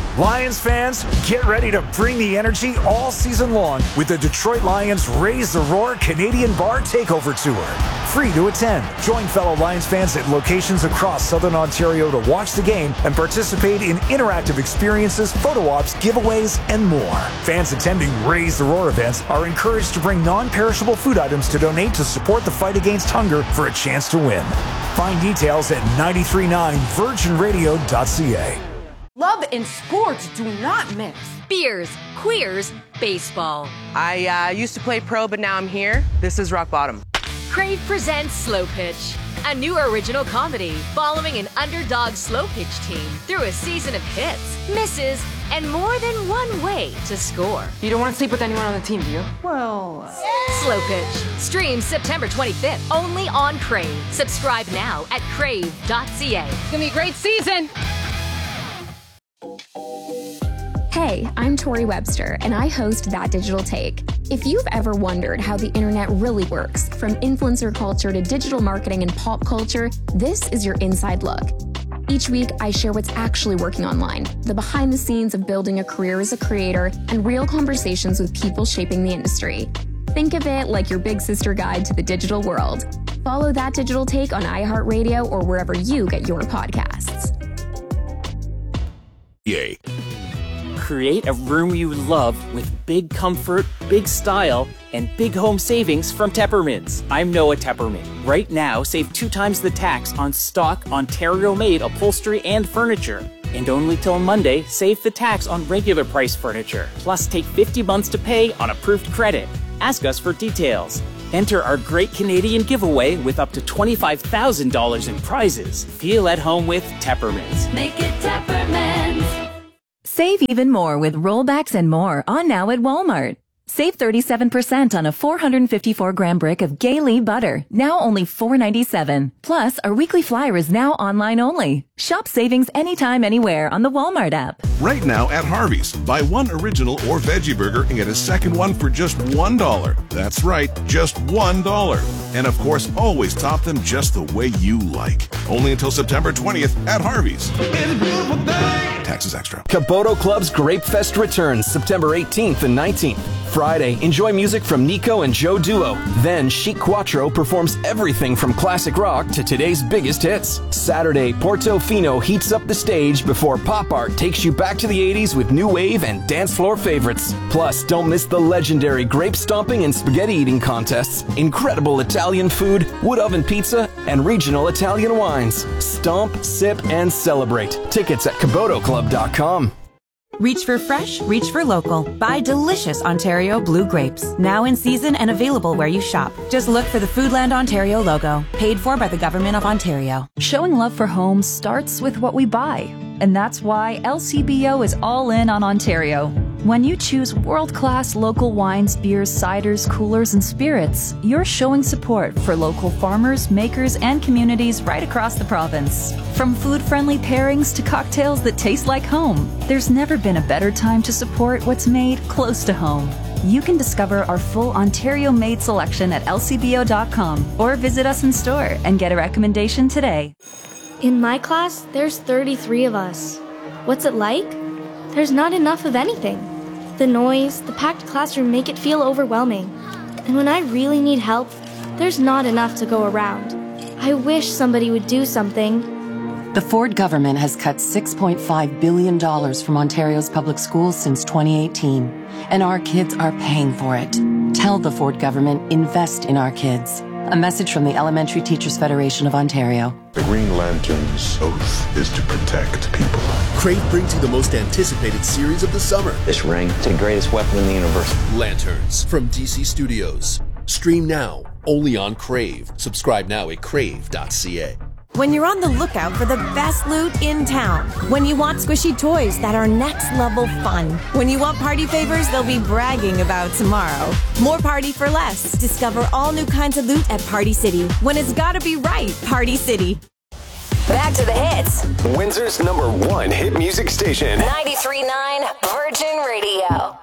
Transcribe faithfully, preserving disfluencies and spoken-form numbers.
Lions fans, get ready to bring the energy all season long with the Detroit Lions Raise the Roar Canadian Bar Takeover Tour. Free to attend. Join fellow Lions fans at locations across Southern Ontario to watch the game and participate in interactive experiences, photo ops, giveaways, and more. Fans attending Raise the Roar events are encouraged to bring non-perishable food items to donate to support the fight against hunger for a chance to win. Find details at nine three nine virgin radio dot c a. Love and sports do not mix. Beers, queers, baseball. I uh, used to play pro, but now I'm here. This is rock bottom. Crave presents Slow Pitch, a new original comedy following an underdog slow pitch team through a season of hits, misses, and more than one way to score. You don't want to sleep with anyone on the team, do you? Well... Uh... Slow Pitch. Streams September twenty-fifth, only on Crave. Subscribe now at crave dot c a. It's gonna be a great season! Hey, I'm Tori Webster, and I host That Digital Take. If you've ever wondered how the internet really works, from influencer culture to digital marketing and pop culture, this is your inside look. Each week, I share what's actually working online, the behind the scenes of building a career as a creator, and real conversations with people shaping the industry. Think of it like your big sister guide to the digital world. Follow That Digital Take on iHeartRadio or wherever you get your podcasts. Yay. Create a room you love with big comfort, big style, and big home savings from Teppermints. I'm Noah Teppermint. Right now, save two times the tax on stock Ontario-made upholstery and furniture. And only till Monday, save the tax on regular price furniture. Plus, take fifty months to pay on approved credit. Ask us for details. Enter our Great Canadian Giveaway with up to twenty-five thousand dollars in prizes. Feel at home with Teppermints. Make it Teppermints. Save even more with rollbacks and more on now at Walmart. Save thirty-seven percent on a four hundred fifty-four gram brick of Gaylee butter, now only four ninety-seven. Plus, our weekly flyer is now online only. Shop savings anytime, anywhere on the Walmart app. Right now at Harvey's, buy one original or veggie burger and get a second one for just one dollar. That's right, just one dollar. And of course, always top them just the way you like. Only until September twentieth at Harvey's. It's a beautiful day. Taxes extra. Caboto Club's Grape Fest returns September eighteenth and nineteenth. Friday, enjoy music from Nico and Joe Duo. Then Chic Quattro performs everything from classic rock to today's biggest hits. Saturday, Portofino heats up the stage before Pop Art takes you back to the eighties with new wave and dance floor favorites. Plus, don't miss the legendary grape stomping and spaghetti eating contests, incredible Italian food, wood oven pizza, and regional Italian wines. Stomp, sip, and celebrate. Tickets at caboto club dot com. Reach for fresh, reach for local. Buy delicious Ontario blue grapes. Now in season and available where you shop. Just look for the Foodland Ontario logo. Paid for by the Government of Ontario. Showing love for home starts with what we buy. And that's why L C B O is all in on Ontario. When you choose world-class local wines, beers, ciders, coolers, and spirits, you're showing support for local farmers, makers, and communities right across the province. From food-friendly pairings to cocktails that taste like home, there's never been a better time to support what's made close to home. You can discover our full Ontario-made selection at L C B O dot com or visit us in store and get a recommendation today. In my class, there's thirty-three of us. What's it like? There's not enough of anything. The noise, the packed classroom make it feel overwhelming. And when I really need help, there's not enough to go around. I wish somebody would do something. The Ford government has cut six point five billion dollars from Ontario's public schools since twenty eighteen, and our kids are paying for it. Tell the Ford government, invest in our kids. A message from the Elementary Teachers Federation of Ontario. The Green Lantern's oath is to protect people. Crave brings you the most anticipated series of the summer. This ring is the greatest weapon in the universe. Lanterns from D C Studios. Stream now, only on Crave. Subscribe now at crave dot c a. When you're on the lookout for the best loot in town. When you want squishy toys that are next level fun. When you want party favors they'll be bragging about tomorrow. More party for less. Discover all new kinds of loot at Party City. When it's gotta be right, Party City. Back to the hits. Windsor's number one hit music station. ninety-three point nine Virgin Radio.